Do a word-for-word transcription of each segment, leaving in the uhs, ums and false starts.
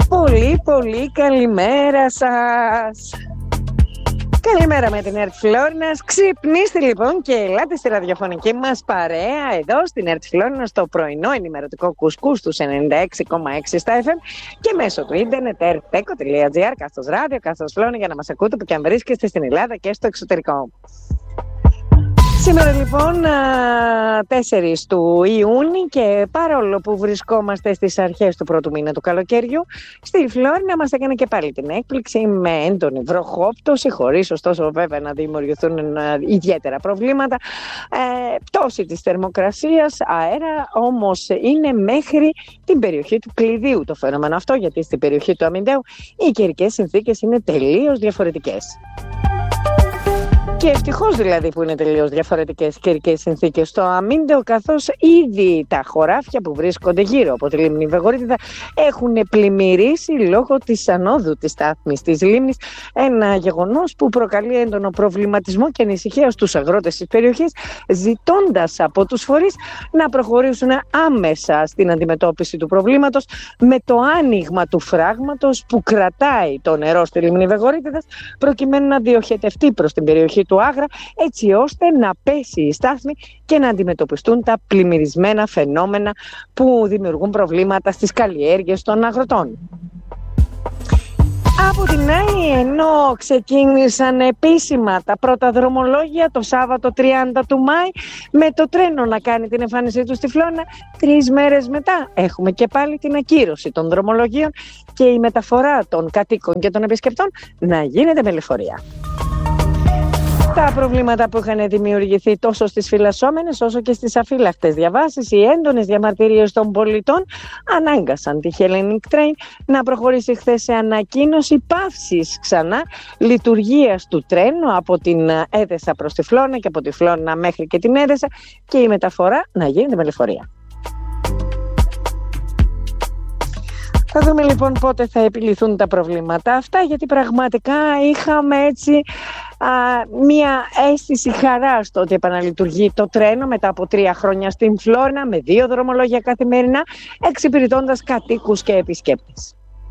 Πολύ πολύ καλημέρα σας. Καλημέρα με την ΕΡΤ Φλόρινας. Ξυπνήστε λοιπόν και ελάτε στη ραδιοφωνική μας παρέα εδώ στην ΕΡΤ Φλόρινας, στο πρωινό ενημερωτικό κουσκούς τους ενενήντα έξι κόμμα έξι στα εφ εμ και μέσω του ίντερνετ ερτέκο τελεία τζι άρ, κάθος ράδιο, κάθος Φλόρινα, για να μας ακούτε που και αν βρίσκεστε στην Ελλάδα και στο εξωτερικό. Σήμερα λοιπόν τέσσερις του Ιούνιου και παρόλο που βρισκόμαστε στις αρχές του πρώτου μήνα του καλοκαιριού, στη Φλόρινα μας έκανε και πάλι την έκπληξη με έντονη βροχόπτωση, χωρίς ωστόσο βέβαια να δημιουργηθούν ιδιαίτερα προβλήματα. Ε, πτώση της θερμοκρασίας, αέρα, όμως είναι μέχρι την περιοχή του Κλειδίου το φαινόμενο αυτό, γιατί στην περιοχή του Αμυντέου οι καιρικές συνθήκες είναι τελείως διαφορετικές. Και ευτυχώς δηλαδή που είναι τελείως διαφορετικές καιρικές συνθήκες στο Αμύντεο, καθώς ήδη τα χωράφια που βρίσκονται γύρω από τη λίμνη Βεγορίτιδα έχουν πλημμυρίσει λόγω της ανόδου της στάθμης της λίμνης, ένα γεγονός που προκαλεί έντονο προβληματισμό και ανησυχία στους αγρότες της περιοχής, ζητώντας από τους φορείς να προχωρήσουν άμεσα στην αντιμετώπιση του προβλήματος με το άνοιγμα του φράγματος που κρατάει το νερό στη λίμνη Βεγορίτιδας, προκειμένου να διοχετευτεί προς την περιοχή του Άγρα, έτσι ώστε να πέσει η στάθμη και να αντιμετωπιστούν τα πλημμυρισμένα φαινόμενα που δημιουργούν προβλήματα στις καλλιέργειες των αγροτών. Από την άλλη, ενώ ξεκίνησαν επίσημα τα πρώτα δρομολόγια το Σάββατο τριάντα του Μάη, με το τρένο να κάνει την εμφάνισή του στη Φλόρινα, τρεις μέρες μετά έχουμε και πάλι την ακύρωση των δρομολογίων και η μεταφορά των κατοίκων και των επισκεπτών να γίνεται με λεωφορεία. Τα προβλήματα που είχαν δημιουργηθεί τόσο στις φυλασσόμενες όσο και στις αφύλακτες διαβάσεις, οι έντονες διαμαρτυρίες των πολιτών ανάγκασαν τη Hellenic Train να προχωρήσει χθες σε ανακοίνωση παύσης ξανά λειτουργίας του τρένου από την Έδεσα προς τη Φλόρινα και από τη Φλόρινα μέχρι και την Έδεσα, και η μεταφορά να γίνεται με λεωφορεία. Θα δούμε λοιπόν πότε θα επιληθούν τα προβλήματα αυτά, γιατί πραγματικά είχαμε έτσι α, μία αίσθηση χαράς στο ότι επαναλειτουργεί το τρένο μετά από τρία χρόνια στην Φλόρινα με δύο δρομολόγια καθημερινά, εξυπηρετώντας κατοίκους και επισκέπτες.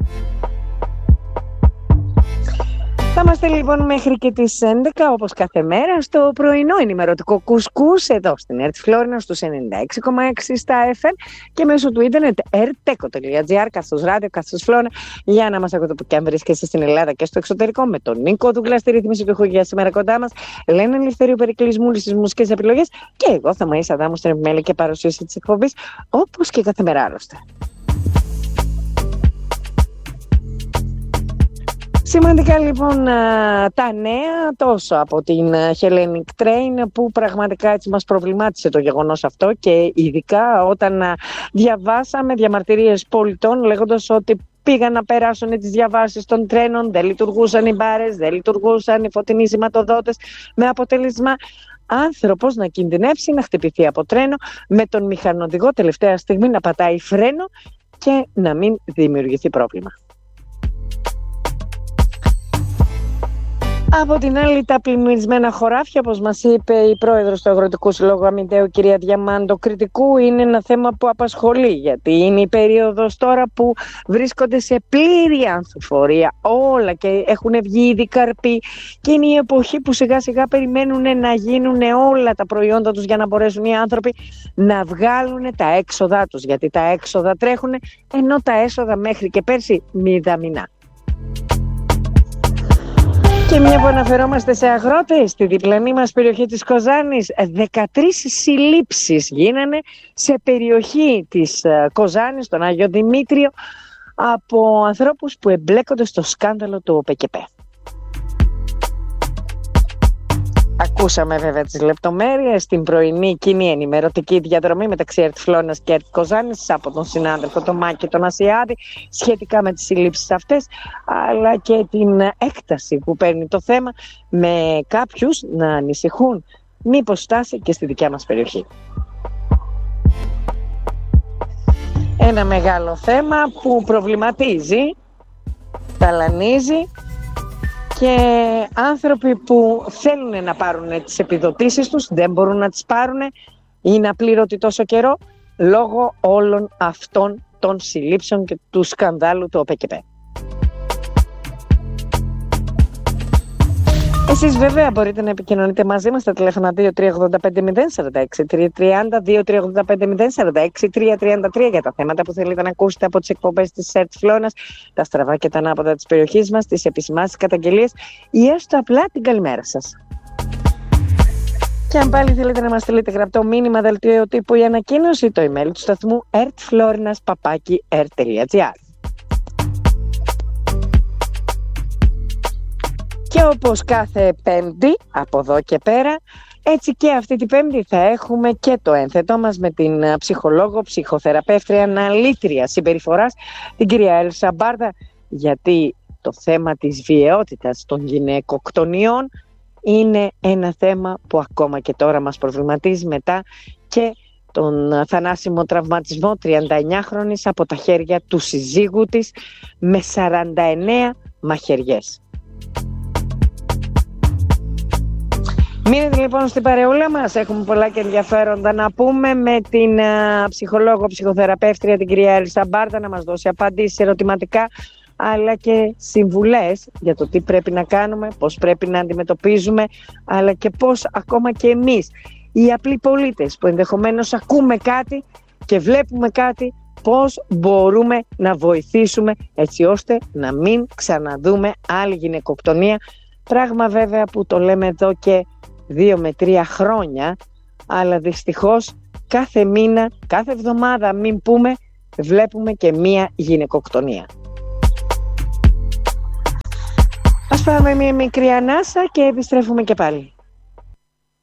Θα είμαστε λοιπόν μέχρι και τις έντεκα όπως κάθε μέρα στο πρωινό ενημερωτικό κουσκούς εδώ στην ΕΡΤ Φλόρινα στους ενενήντα έξι κόμμα έξι στα εφ εμ και μέσω του ίντερνετ ερτέκο τελεία τζι άρ, καθώς ράδιο, καθώς Φλόρινα, για να μας ακούτε που και αν βρίσκεστε στην Ελλάδα και στο εξωτερικό, με τον Νίκο Δούγκλα στη ρύθμιση του ήχου. Για σήμερα κοντά μας Λένα Ελευθερίου Περικλεισμού στις μουσικές επιλογές και εγώ θα Μαΐσα Αδάμου στην επιμέλεια και παρουσίαση της εκπομπής, όπως και κάθε μέρα άλλωστε. Σημαντικά λοιπόν τα νέα τόσο από την Hellenic Train, που πραγματικά έτσι μας προβλημάτισε το γεγονός αυτό, και ειδικά όταν διαβάσαμε διαμαρτυρίες πολιτών λέγοντας ότι πήγαν να περάσουν τις διαβάσεις των τρένων, δεν λειτουργούσαν οι μπάρες, δεν λειτουργούσαν οι φωτεινοί σηματοδότες, με αποτέλεσμα άνθρωπος να κινδυνεύσει να χτυπηθεί από τρένο, με τον μηχανοδηγό τελευταία στιγμή να πατάει φρένο και να μην δημιουργηθεί πρόβλημα. Από την άλλη, τα πλημμυρισμένα χωράφια, όπως μας είπε η πρόεδρος του Αγροτικού Συλλόγου Αμυντέου, κυρία Διαμάντο Κρητικού, είναι ένα θέμα που απασχολεί, γιατί είναι η περίοδος τώρα που βρίσκονται σε πλήρη ανθοφορία όλα και έχουν βγει ήδη καρποί, και είναι η εποχή που σιγά σιγά περιμένουν να γίνουν όλα τα προϊόντα τους για να μπορέσουν οι άνθρωποι να βγάλουν τα έξοδά τους, γιατί τα έξοδα τρέχουν ενώ τα έσοδα μέχρι και πέρσι μηδαμινά. Και μια που αναφερόμαστε σε αγρότες, στη διπλανή μας περιοχή της Κοζάνης, δεκατρείς συλλήψεις γίνανε σε περιοχή της Κοζάνης, τον Άγιο Δημήτριο, από ανθρώπους που εμπλέκονται στο σκάνδαλο του ΟΠΕΚΕΠΕ. Ακούσαμε βέβαια τις λεπτομέρειες στην πρωινή κοινή ενημερωτική διαδρομή μεταξύ ΕΡΤ Φλόρινας και ΕΡΤ Κοζάνης από τον συνάδελφο τον Μάκη τον Ασιάδη σχετικά με τις συλλήψεις αυτές, αλλά και την έκταση που παίρνει το θέμα, με κάποιους να ανησυχούν μήπως φτάσει και στη δικιά μας περιοχή. Ένα μεγάλο θέμα που προβληματίζει, ταλανίζει, και άνθρωποι που θέλουν να πάρουν τις επιδοτήσεις τους δεν μπορούν να τις πάρουν, είναι απλήρωτοι τόσο καιρό λόγω όλων αυτών των συλλήψεων και του σκανδάλου του ΟΠΕΚΕΠ. Εσείς βέβαια μπορείτε να επικοινωνείτε μαζί μας στα τηλέφωνα δύο τρία ογδόντα πέντε μηδέν σαράντα έξι τρία τριάντα, δύο τρία ογδόντα πέντε μηδέν σαράντα έξι τρία τριάντα τρία για τα θέματα που θέλετε να ακούσετε από τις εκπομπές της ΕΡΤ Φλόρνας, τα στραβά και τα ανάποδα της περιοχής μας, τις επισημάνσεις, καταγγελίες ή έστω απλά την καλημέρα σας. Και αν πάλι θέλετε να μας στείλετε γραπτό μήνυμα, δελτίο τύπου ή ανακοίνωση, το email του σταθμού ερτφλόρνας παπάκι ερτ τελεία τζι άρ. Και όπως κάθε Πέμπτη, από εδώ και πέρα, έτσι και αυτή την Πέμπτη θα έχουμε και το ένθετό μας με την ψυχολόγο, ψυχοθεραπεύτρια, αναλύτρια συμπεριφοράς, την κυρία Έλσα Μπάρτα, γιατί το θέμα της βιαιότητας των γυναικοκτονιών είναι ένα θέμα που ακόμα και τώρα μας προβληματίζει μετά και τον θανάσιμο τραυματισμό τριανταεννιάχρονης από τα χέρια του συζύγου της με σαράντα εννέα μαχαιριές. Μείνετε λοιπόν στην παρεούλα μας, έχουμε πολλά και ενδιαφέροντα να πούμε με την α, ψυχολόγο, ψυχοθεραπεύτρια την κυρία Έλσα Μπάρτα να μας δώσει απαντήσεις ερωτηματικά αλλά και συμβουλές για το τι πρέπει να κάνουμε, πώς πρέπει να αντιμετωπίζουμε αλλά και πώς ακόμα και εμείς οι απλοί πολίτες που ενδεχομένως ακούμε κάτι και βλέπουμε κάτι, πώς μπορούμε να βοηθήσουμε έτσι ώστε να μην ξαναδούμε άλλη γυναικοκτονία, πράγμα βέβαια που το λέμε εδώ και δύο με τρία χρόνια, αλλά δυστυχώς κάθε μήνα, κάθε εβδομάδα μην πούμε, βλέπουμε και μία γυναικοκτονία. Ας πάμε μια μικρή ανάσα και επιστρέφουμε και πάλι.